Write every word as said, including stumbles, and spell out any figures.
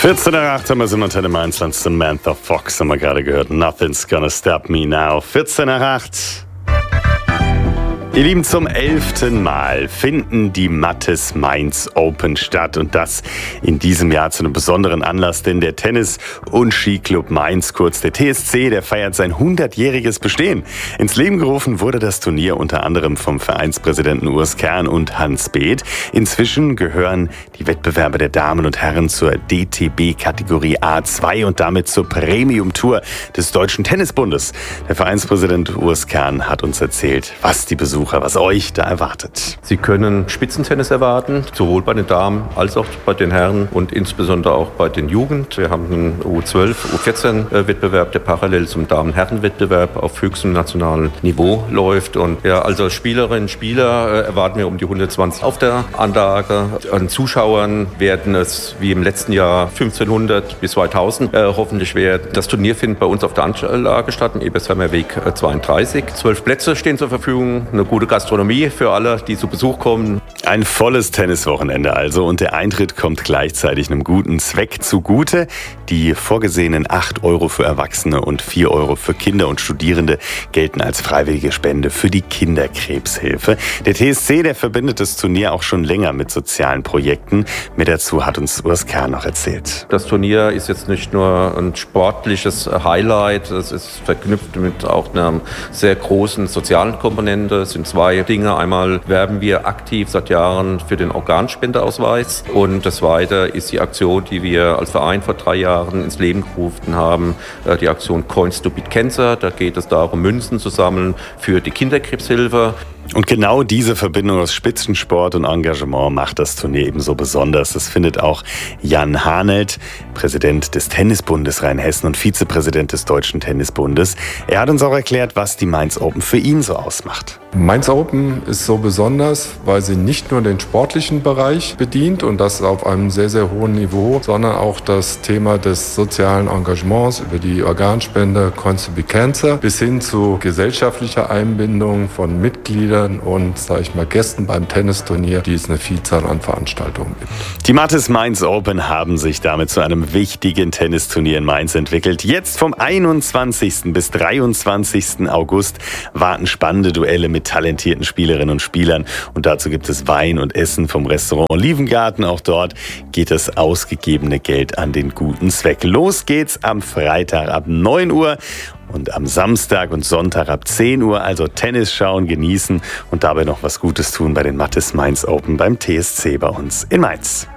vierzehn Uhr acht haben wir es in Antenne Mainz, Samantha Fox haben wir gerade gehört. Nothing's gonna stop me now. vierzehn Uhr acht. Ihr Lieben, zum elften Mal finden die Mathis Mainz Open statt und das in diesem Jahr zu einem besonderen Anlass, denn der Tennis- und Skiclub Mainz, kurz der T S C, der feiert sein hundertjähriges Bestehen. Ins Leben gerufen wurde das Turnier unter anderem vom Vereinspräsidenten Urs Kern und Hans Beeth. Inzwischen gehören die Wettbewerbe der Damen und Herren zur D T B-Kategorie A zwei und damit zur Premium-Tour des Deutschen Tennisbundes. Der Vereinspräsident Urs Kern hat uns erzählt, was die Besucher was euch da erwartet. Sie können Spitzentennis erwarten, sowohl bei den Damen als auch bei den Herren und insbesondere auch bei den Jugend. Wir haben einen U zwölf, U vierzehn Wettbewerb, der parallel zum Damen-Herren-Wettbewerb auf höchstem nationalen Niveau läuft. Und ja, also Spielerinnen und Spieler erwarten wir um die hundertzwanzig auf der Anlage. An Zuschauern werden es wie im letzten Jahr fünfzehnhundert bis zweitausend äh, hoffentlich werden. Das Turnier findet bei uns auf der Anlage statt, im Ebersheimer Weg zweiunddreißig. Zwölf Plätze stehen zur Verfügung, eine gute Gastronomie für alle, die zu Besuch kommen. Ein volles Tenniswochenende also und der Eintritt kommt gleichzeitig einem guten Zweck zugute. Die vorgesehenen acht Euro für Erwachsene und vier Euro für Kinder und Studierende gelten als freiwillige Spende für die Kinderkrebshilfe. Der T S C, der verbindet das Turnier auch schon länger mit sozialen Projekten. Mehr dazu hat uns Urs Kern noch erzählt. Das Turnier ist jetzt nicht nur ein sportliches Highlight, es ist verknüpft mit auch einer sehr großen sozialen Komponente. Es sind zwei Dinge. Einmal werben wir aktiv seit Jahren für den Organspendeausweis und das Zweite ist die Aktion, die wir als Verein vor drei Jahren ins Leben gerufen haben, die Aktion Coins to Beat Cancer. Da geht es darum, Münzen zu sammeln für die Kinderkrebshilfe. Und genau diese Verbindung aus Spitzensport und Engagement macht das Turnier eben so besonders. Das findet auch Jan Hanelt, Präsident des Tennisbundes Rheinhessen und Vizepräsident des Deutschen Tennisbundes. Er hat uns auch erklärt, was die Mainz Open für ihn so ausmacht. Mainz Open ist so besonders, weil sie nicht nur den sportlichen Bereich bedient und das auf einem sehr, sehr hohen Niveau, sondern auch das Thema des sozialen Engagements über die Organspende Coins to Beat Cancer bis hin zu gesellschaftlicher Einbindung von Mitgliedern und, sage ich mal, Gästen beim Tennisturnier, die es eine Vielzahl an Veranstaltungen gibt. Die Mathis Mainz Open haben sich damit zu einem wichtigen Tennisturnier in Mainz entwickelt. Jetzt vom einundzwanzigsten bis dreiundzwanzigsten August warten spannende Duelle mit talentierten Spielerinnen und Spielern. Und dazu gibt es Wein und Essen vom Restaurant Olivengarten. Auch dort geht das ausgegebene Geld an den guten Zweck. Los geht's am Freitag ab neun Uhr. Und am Samstag und Sonntag ab zehn Uhr, also Tennis schauen, genießen und dabei noch was Gutes tun bei den Mathis Mainz Open beim T S C bei uns in Mainz.